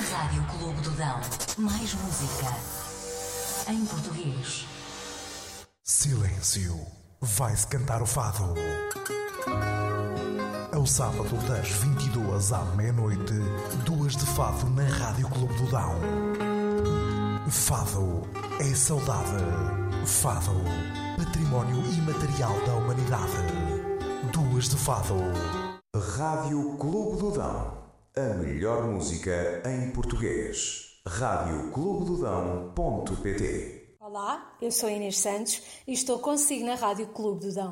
Rádio Clube do Dão. Mais música em português. Silêncio. Vai-se cantar o fado. Ao sábado das 22 à meia-noite, 2 de fado na Rádio Clube do Dão. Fado é saudade. Fado, património imaterial da humanidade. 2 de fado. Rádio Clube do Dão. A melhor música em português. radioclubedodão.pt. Olá, eu sou Inês Santos e estou consigo na Rádio Clube do Dão.